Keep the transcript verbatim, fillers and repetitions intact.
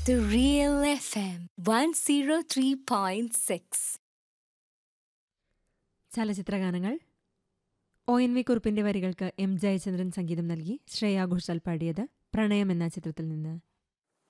The Real F M one oh three point six. ചലച്ചിത്രഗാനങ്ങൾ. O N V കുറുപ്പിന്റെ വരികൾക്ക് M Jayachandran സംഗീതം നൽകി ശ്രേയാ ഘോഷാൽ പാടിയത് പ്രണയം എന്ന ചിത്രത്തിൽ നിന്ന്.